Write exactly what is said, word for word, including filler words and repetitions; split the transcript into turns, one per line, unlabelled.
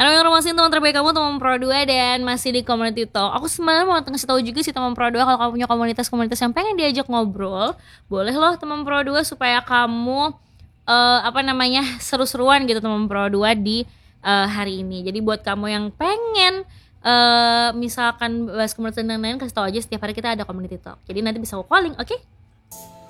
Halo yang masih teman terbaik kamu, teman Pro dua dan masih di Community Talk. Aku sebenarnya mau ngasih tahu juga sih teman Pro dua, kalau kamu punya komunitas-komunitas yang pengen diajak ngobrol, boleh loh teman Pro dua supaya kamu uh, apa namanya seru-seruan gitu teman Pro dua di uh, hari ini. Jadi buat kamu yang pengen uh, misalkan bahas komunitas dan lain-lain, kasih tahu aja setiap hari kita ada Community Talk. Jadi nanti bisa calling, oke? Okay?